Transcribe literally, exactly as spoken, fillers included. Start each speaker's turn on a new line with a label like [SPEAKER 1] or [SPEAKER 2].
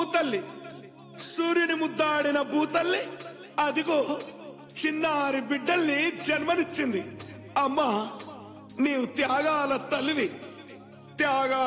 [SPEAKER 1] భూతల్లి, సూర్యుని ముద్దాడిన భూతల్లి అదిగో చిన్నారి బిడ్డల్ని జన్మనిచ్చింది. అమ్మా, నీవు త్యాగాల తల్లివి. త్యాగా